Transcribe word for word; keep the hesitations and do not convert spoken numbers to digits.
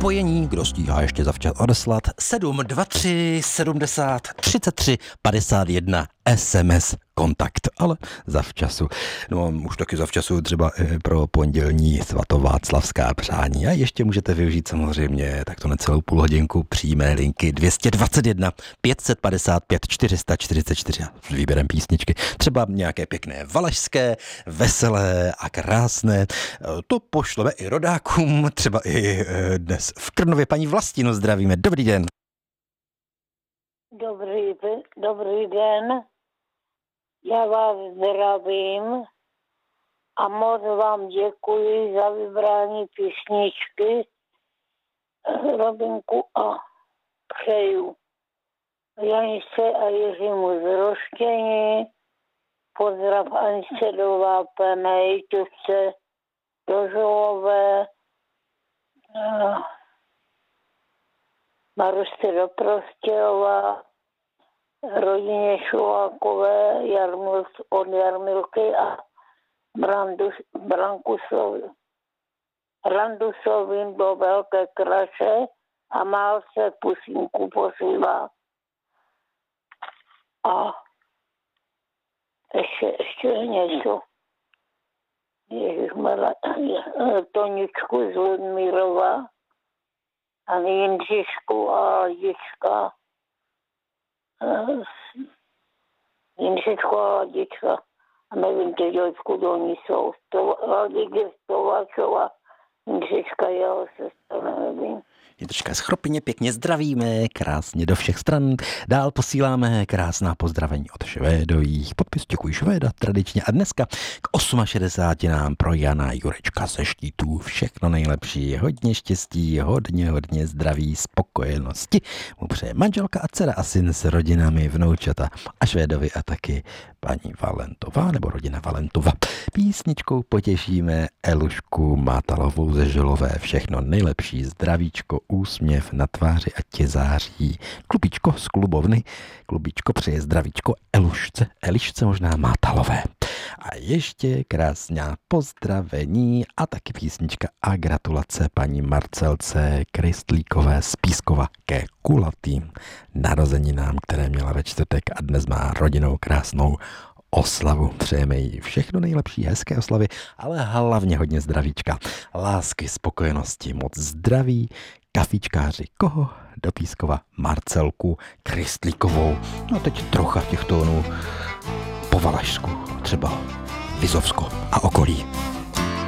spojení, kdo stíhá ještě zavčas odeslat, sedm dva tři sedmdesát třicet tři padesát jedna es em es kontakt, ale zavčasu. No už taky zavčasu třeba pro pondělní svatováclavská přání. A ještě můžete využít samozřejmě takto necelou půl hodinku přímé linky dvě stě dvacet jedna pět set padesát pět čtyři sta čtyřicet čtyři s výběrem písničky. Třeba nějaké pěkné valašské, veselé a krásné. To pošleme i rodákům, třeba i dnes v Krnově. Paní Vlastinu zdravíme. Dobrý den. Dobrý, dobrý den. Já vás zdravím a moc vám děkuji za vybrání písničky Robinku a přeju Janice a Jiřímu zroštění. Pozdrav Anice do Vápené, Jitůvce, do Žolové, Marusce do Prostějova, rodině Šulákové, Jarmil, od Jarmilky a Brandu, Brankusovi. Randusovým do Velké Kraše a Málce pusinku posílá. A ještě, ještě něco. Ježišmarja, Toničku z Ludmírova a Jindřišku a Ladička. Jindřišku a Ladička. A nevím, ty děvčku do ní jsou. Ladička Stováčova, Jindřička jeho sestra, nevím. Jindřiška z Chropyně, pěkně zdravíme, krásně do všech stran. Dál posíláme krásná pozdravení od Švédových. Podpis děkuji Švéda tradičně. A dneska k šedesáti osmi nám pro Jana Jurečka ze Štítů všechno nejlepší. Hodně štěstí, hodně, hodně zdraví, spokojenosti. Mu přeje manželka a dcera a syn s rodinami, vnoučata a Švédovi a taky paní Valentová nebo rodina Valentova. Písničkou potěšíme Elušku Mátalovou ze Žolové. Všechno nejlepší, zdravíčko, úsměv na tváři a tě září. Klubičko z klubovny, klubičko přeje zdravíčko Elušce, Elišce možná Mátalové. A ještě krásná pozdravení a taky písnička a gratulace paní Marcelce Kristlíkové z Pískova ke kulatým narozeninám, které měla ve čtvrtek a dnes má rodinou krásnou oslavu. Přejeme jí všechno nejlepší, hezké oslavy, ale hlavně hodně zdravíčka, lásky, spokojenosti, moc zdraví, kafičkáři, koho? Do Pískova Marcelku Kristlíkovou. No teď trocha těch tónů po Valašsku, třeba Vizovsko a okolí.